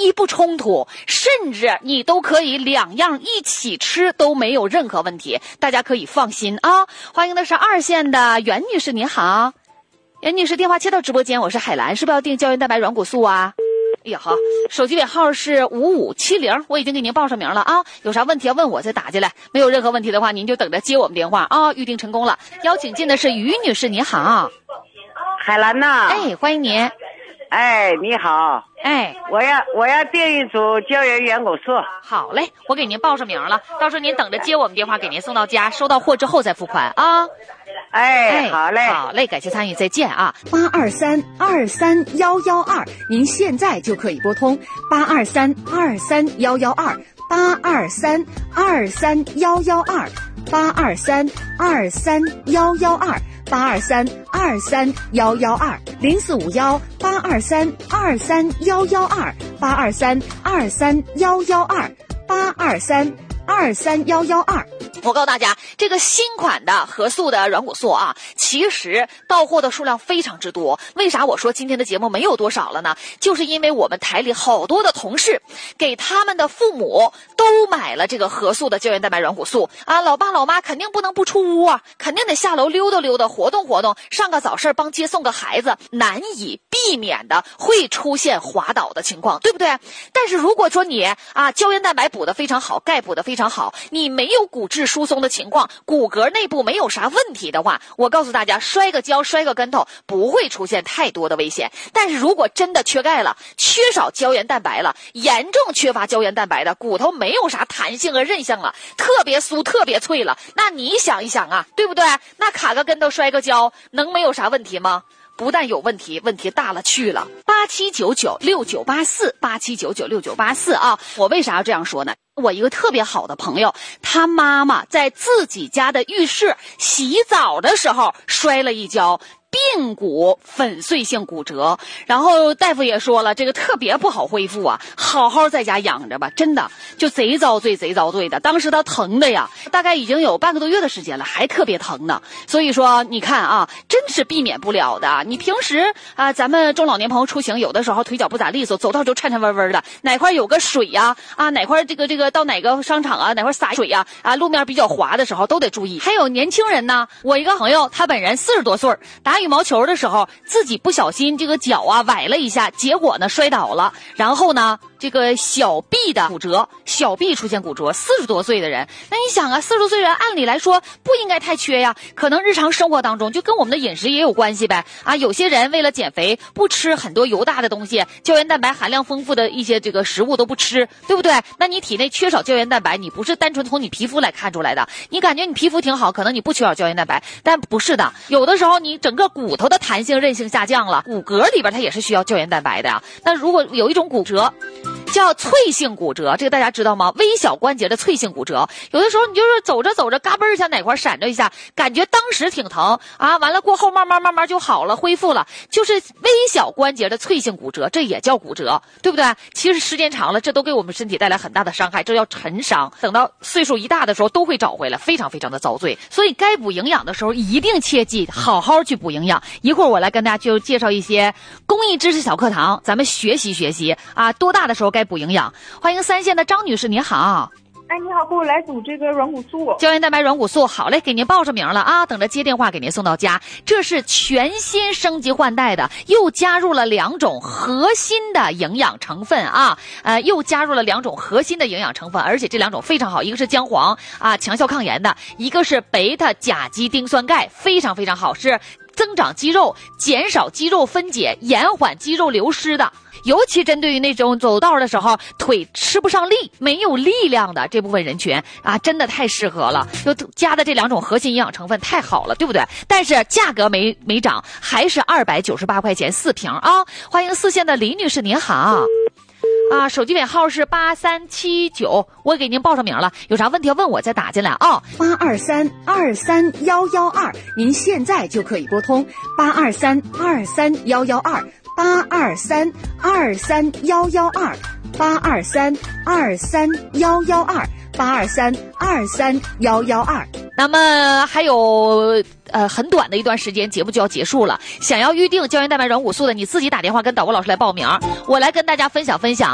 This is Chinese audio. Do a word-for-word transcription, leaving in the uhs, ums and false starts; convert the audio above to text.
一不冲突，甚至你都可以两样一起吃都没有任何问题，大家可以放心啊。欢迎的是二线的袁女士，您好。袁女士，电话接到直播间，我是海兰，是不是要订胶原蛋白软骨素啊？哎呀，好，手机尾号是五五七零，我已经给您报上名了啊。有啥问题要问我再打进来，没有任何问题的话，您就等着接我们电话啊。预定成功了，邀请进的是于女士，您好。 海兰呐， 哎，欢迎您。 哎，你好， 哎， 我要我要订一组胶原软骨素。 好嘞，我给您报上名了，到时候您等着接我们电话，给您送到家，收到货之后再付款啊。 哎， 哎， 好嘞， 好嘞，感谢参与，再见啊！八二三二三幺幺二，您现在就可以拨通八二三二三幺幺二，八二三二三幺幺二，八二三二三幺幺二，八二三二三幺幺二，零四五幺八二三二三幺幺二，八二三二三幺幺二，八二三二三幺幺二。我告诉大家，这个新款的合素的软骨素啊，其实到货的数量非常之多。为啥我说今天的节目没有多少了呢？就是因为我们台里好多的同事给他们的父母都买了这个合素的胶原蛋白软骨素啊。老爸老妈肯定不能不出屋啊，肯定得下楼溜达溜达，活动活动，上个早市帮接送个孩子，难以避免的会出现滑倒的情况，对不对？但是如果说你啊胶原蛋白补得非常好，钙补得非常好，你没有骨质疏松的情况，骨骼内部没有啥问题的话，我告诉大家，摔个跤摔个跟头不会出现太多的危险。但是如果真的缺钙了，缺少胶原蛋白了，严重缺乏胶原蛋白的骨头没有啥弹性和韧性了，特别酥特别脆了，那你想一想啊，对不对？那卡个跟头摔个跤能没有啥问题吗？不但有问题，问题大了去了。八七九九六九八四，八七九九六九八四啊！我为啥要这样说呢？我一个特别好的朋友，他妈妈在自己家的浴室洗澡的时候摔了一跤，髌骨粉碎性骨折，然后大夫也说了，这个特别不好恢复啊，好好在家养着吧，真的就贼遭罪贼遭罪的。当时他疼的呀，大概已经有半个多月的时间了，还特别疼呢。所以说你看啊，真是避免不了的。你平时啊，咱们中老年朋友出行，有的时候腿脚不咋利索，走道就颤颤巍巍的，哪块有个水呀、啊，啊哪块这个这个到哪个商场啊，哪块洒水呀、啊，啊路面比较滑的时候都得注意。还有年轻人呢，我一个朋友，他本人四十多岁，打羽毛球的时候自己不小心这个脚啊崴了一下，结果呢摔倒了，然后呢这个小臂的骨折，小臂出现骨折，四十多岁的人，那你想啊，四十多岁人按理来说不应该太缺呀，可能日常生活当中就跟我们的饮食也有关系呗啊，有些人为了减肥不吃很多油大的东西，胶原蛋白含量丰富的一些这个食物都不吃，对不对？那你体内缺少胶原蛋白，你不是单纯从你皮肤来看出来的，你感觉你皮肤挺好，可能你不缺少胶原蛋白，但不是的，有的时候你整个骨头的弹性韧性下降了，骨骼里边它也是需要胶原蛋白的呀。那如果有一种骨折叫脆性骨折，这个大家知道吗？微小关节的脆性骨折，有的时候你就是走着走着嘎嘣一下哪块闪着一下，感觉当时挺疼啊，完了过后慢慢慢慢就好了，恢复了，就是微小关节的脆性骨折，这也叫骨折，对不对？其实时间长了，这都给我们身体带来很大的伤害，这叫陈伤，等到岁数一大的时候都会找回来，非常非常的遭罪。所以该补营养的时候一定切记好好去补营养。一会儿我来跟大家就介绍一些公益知识小课堂，咱们学习学习啊，多大的时候该补营养。欢迎三线的张女士，您好。 哎，你好，给我来组这个软骨素， 胶原蛋白软骨素，好嘞，给您报上名了啊，等着接电话给您送到家。这是全新升级换代的，又加入了两种核心的营养成分啊，呃，又加入了两种核心的营养成分，而且这两种非常好，一个是姜黄啊，强效抗炎的，一个是贝塔甲基丁酸钙，非常非常好，是增长肌肉、减少肌肉分解、延缓肌肉流失的。尤其针对于那种走道的时候腿吃不上力、没有力量的这部分人群啊，真的太适合了。就加的这两种核心营养成分太好了，对不对？但是价格没没涨，还是二百九十八块钱四瓶啊！欢迎四线的李女士，您好。啊，手机尾号是八三七九，我给您报上名了，有啥问题要问我再打进来啊。八二三二三幺幺二，您现在就可以拨通八二三二三幺幺二。八二三二三幺幺二，八二三二三幺幺二，八二三二三幺幺二。那么还有呃很短的一段时间，节目就要结束了。想要预定胶原蛋白软骨素的，你自己打电话跟导播老师来报名，我来跟大家分享分享。